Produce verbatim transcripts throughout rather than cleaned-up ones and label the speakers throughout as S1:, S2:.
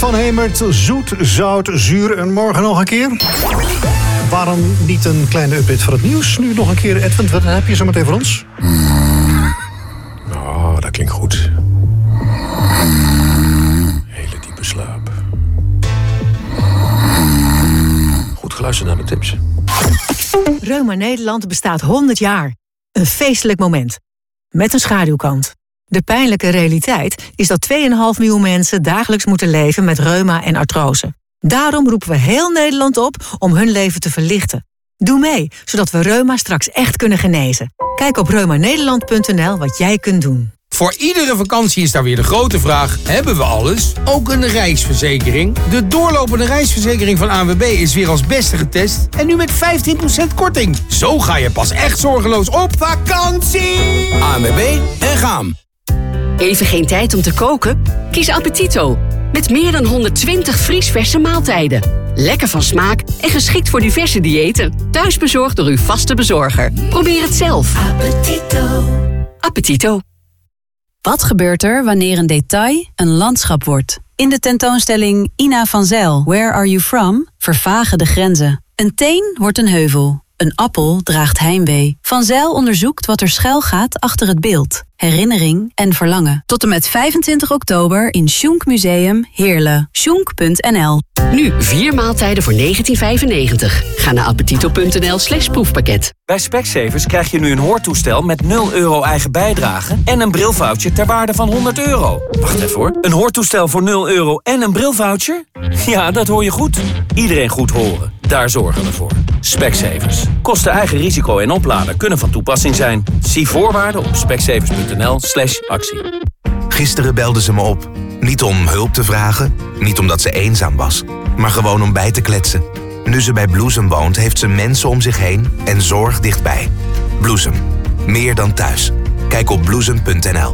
S1: van Hemert, zoet, zout, zuur en morgen nog een keer. Waarom niet een kleine update van het nieuws? Nu nog een keer, Edwin, wat heb je zo meteen voor ons?
S2: Mm. Oh, dat klinkt goed. Hele diepe slaap. Goed geluisterd naar de tips.
S3: Reuma Nederland bestaat honderd jaar. Een feestelijk moment. Met een schaduwkant. De pijnlijke realiteit is dat twee komma vijf miljoen mensen dagelijks moeten leven met reuma en artrose. Daarom roepen we heel Nederland op om hun leven te verlichten. Doe mee, zodat we reuma straks echt kunnen genezen. Kijk op reuma nederland punt n l wat jij kunt doen.
S4: Voor iedere vakantie is daar weer de grote vraag: hebben we alles? Ook een reisverzekering? De doorlopende reisverzekering van A N W B is weer als beste getest en nu met vijftien procent korting. Zo ga je pas echt zorgeloos op vakantie. A N W B en gaan.
S5: Even geen tijd om te koken? Kies Appetito. Met meer dan honderdtwintig vriesverse maaltijden. Lekker van smaak en geschikt voor diverse diëten. Thuisbezorgd door uw vaste bezorger. Probeer het zelf. Appetito. Appetito.
S6: Wat gebeurt er wanneer een detail een landschap wordt? In de tentoonstelling Ina van Zijl, Where Are You From? Vervagen de grenzen. Een teen wordt een heuvel. Een appel draagt heimwee. Van Zijl onderzoekt wat er schuil gaat achter het beeld. Herinnering en verlangen. Tot en met vijfentwintig oktober in Schunk Museum Heerlen. schunk punt n l.
S5: Nu vier maaltijden voor negentien vijfennegentig. Ga naar appetito punt n l slash proefpakket.
S7: Bij Specsavers krijg je nu een hoortoestel met nul euro eigen bijdrage en een brilvoucher ter waarde van honderd euro. Wacht even hoor. Een hoortoestel voor nul euro en een brilvoucher? Ja, dat hoor je goed. Iedereen goed horen. Daar zorgen we voor. Specsavers. Kosten eigen risico en oplader kunnen van toepassing zijn. Zie voorwaarden op specsavers punt n l slash actie.
S8: Gisteren belde ze me op. Niet om hulp te vragen, niet omdat ze eenzaam was, maar gewoon om bij te kletsen. Nu ze bij Bloesem woont, heeft ze mensen om zich heen en zorg dichtbij. Bloesem. Meer dan thuis. Kijk op bloesem punt n l.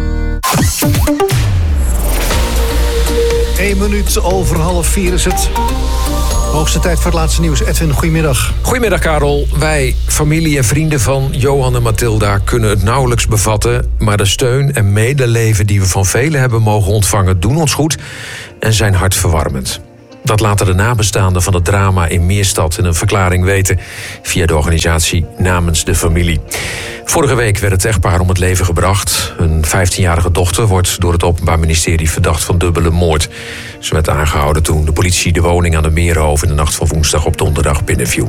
S1: Eén minuut over half vier is het. Hoogste tijd voor het laatste nieuws. Edwin, goedemiddag.
S2: Goedemiddag, Karel. Wij, familie en vrienden van Johan en Mathilda, kunnen het nauwelijks bevatten. Maar de steun en medeleven die we van velen hebben mogen ontvangen doen ons goed en zijn hartverwarmend. Dat laten de nabestaanden van het drama in Meerstad in een verklaring weten via de organisatie Namens de Familie. Vorige week werd het echtpaar om het leven gebracht. Een vijftienjarige dochter wordt door het Openbaar Ministerie verdacht van dubbele moord. Ze werd aangehouden toen de politie de woning aan de Meerhoven in de nacht van woensdag op donderdag binnenviel.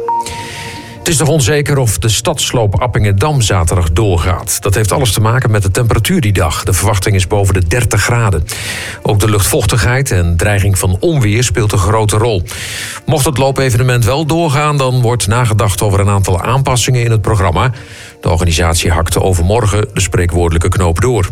S2: Het is nog onzeker of de stadsloop Appingedam zaterdag doorgaat. Dat heeft alles te maken met de temperatuur die dag. De verwachting is boven de dertig graden. Ook de luchtvochtigheid en dreiging van onweer speelt een grote rol. Mocht het loopevenement wel doorgaan, dan wordt nagedacht over een aantal aanpassingen in het programma. De organisatie hakte overmorgen de spreekwoordelijke knoop door.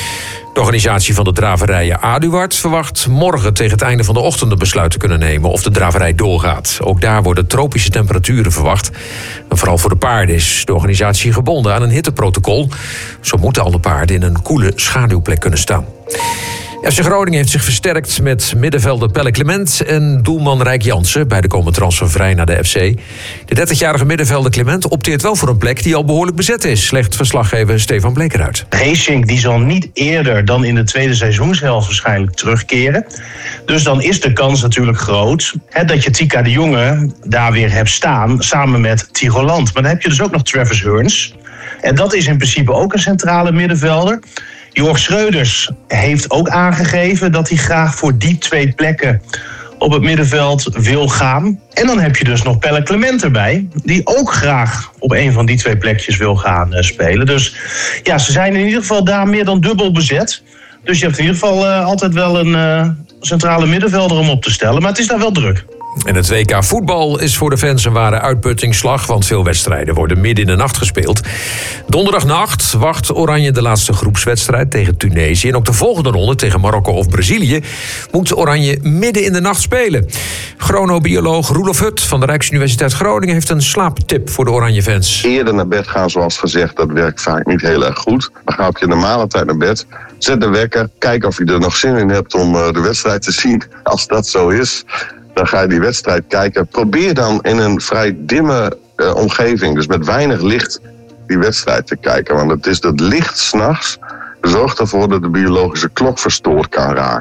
S2: De organisatie van de draverijen Aduard verwacht morgen tegen het einde van de ochtend een besluit te kunnen nemen of de draverij doorgaat. Ook daar worden tropische temperaturen verwacht. En vooral voor de paarden is de organisatie gebonden aan een hitteprotocol. Zo moeten alle paarden in een koele schaduwplek kunnen staan. F C Groningen heeft zich versterkt met middenvelder Pelle Clement en doelman Rijk Jansen. Beide komen transfervrij naar de F C. De dertigjarige middenvelder Clement opteert wel voor een plek die al behoorlijk bezet is, legt verslaggever Stefan Bleker uit.
S9: Reesink die zal niet eerder dan in de tweede seizoenshelft waarschijnlijk terugkeren. Dus dan is de kans natuurlijk groot hè, dat je Tika de Jonge daar weer hebt staan samen met Tigoland. Maar dan heb je dus ook nog Travis Hearns. En dat is in principe ook een centrale middenvelder. Jorg Schreuders heeft ook aangegeven dat hij graag voor die twee plekken op het middenveld wil gaan. En dan heb je dus nog Pelle Clement erbij, die ook graag op een van die twee plekjes wil gaan uh, spelen. Dus ja, ze zijn in ieder geval daar meer dan dubbel bezet. Dus je hebt in ieder geval uh, altijd wel een uh, centrale middenvelder om op te stellen. Maar het is daar wel druk.
S2: En het W K voetbal is voor de fans een ware uitputtingsslag, want veel wedstrijden worden midden in de nacht gespeeld. Donderdagnacht wacht Oranje de laatste groepswedstrijd tegen Tunesië. En ook de volgende ronde tegen Marokko of Brazilië moet Oranje midden in de nacht spelen. Chronobioloog Roelof Hut van de Rijksuniversiteit Groningen heeft een slaaptip voor de Oranje-fans.
S10: Eerder naar bed gaan, zoals gezegd, dat werkt vaak niet heel erg goed. Maar ga op je normale tijd naar bed, zet de wekker, kijk of je er nog zin in hebt om de wedstrijd te zien. Als dat zo is, dan ga je die wedstrijd kijken. Probeer dan in een vrij dimme uh, omgeving, dus met weinig licht, die wedstrijd te kijken. Want het is dat licht 's nachts zorgt ervoor dat de biologische klok verstoord kan raken.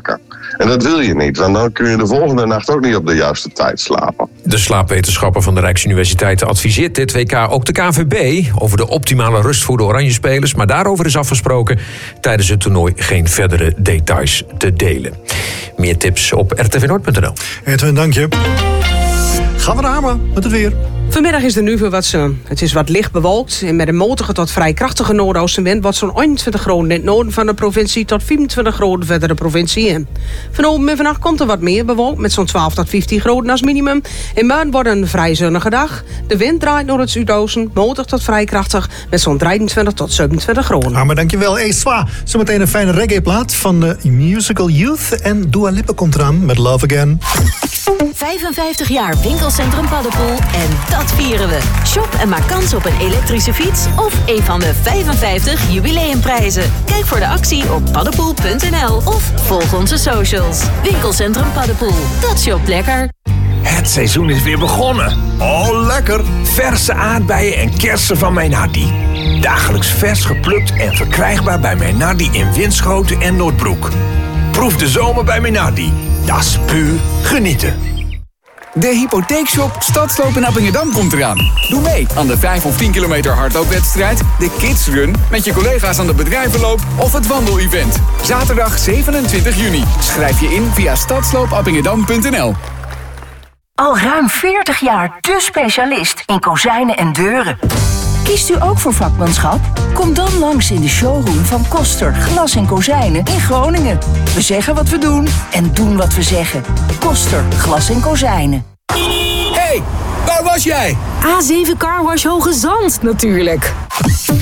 S10: En dat wil je niet, want dan kun je de volgende nacht ook niet op de juiste tijd slapen.
S2: De slaapwetenschapper van de Rijksuniversiteit adviseert dit W K ook de K N V B over de optimale rust voor de Oranjespelers. Maar daarover is afgesproken tijdens het toernooi geen verdere details te delen. Meer tips op r t v noord punt n l.
S1: Edwin, dank je. Gaan we naar Hamer met het weer.
S11: Vanmiddag is de nu weer wat zon. Het is wat licht bewolkt en met een matige tot vrij krachtige noordoostenwind wordt zo'n eenentwintig graden in het noorden van de provincie tot vierentwintig graden verder de provincie in. Vanavond en vannacht komt er wat meer bewolkt met zo'n twaalf tot vijftien graden als minimum. In morgen wordt een vrij zonnige dag. De wind draait naar het zuidoosten, matig tot vrij krachtig met zo'n drieëntwintig tot zevenentwintig graden.
S1: Ah, maar dankjewel, Eswa. Zometeen een fijne reggae-plaat van de Musical Youth en Dua Lipa komt eraan met Love Again.
S12: vijfenvijftig jaar Winkelcentrum Paddepoel en dat vieren we. Shop en maak kans op een elektrische fiets of een van de vijfenvijftig jubileumprijzen. Kijk voor de actie op paddepoel punt n l of volg onze socials. Winkelcentrum Paddepoel, dat shopt lekker.
S13: Het seizoen is weer begonnen. Oh, lekker! Verse aardbeien en kersen van Meinardi. Dagelijks vers geplukt en verkrijgbaar bij Meinardi in Winschoten en Noordbroek. Proef de zomer bij Meinardi. Dat is puur genieten.
S14: De hypotheekshop Stadsloop in Appingedam komt eraan. Doe mee aan de vijf of tien kilometer hardloopwedstrijd, de Kids Run met je collega's aan de bedrijvenloop of het wandelevent. Zaterdag zevenentwintig juni. Schrijf je in via stadsloop-appingedam punt n l.
S15: Al ruim veertig jaar de specialist in kozijnen en deuren. Kiest u ook voor vakmanschap? Kom dan langs in de showroom van Koster Glas en Kozijnen in Groningen. We zeggen wat we doen en doen wat we zeggen. Koster Glas en Kozijnen.
S14: Hey, waar was jij?
S16: A zeven Car Wash Hoge Zand natuurlijk.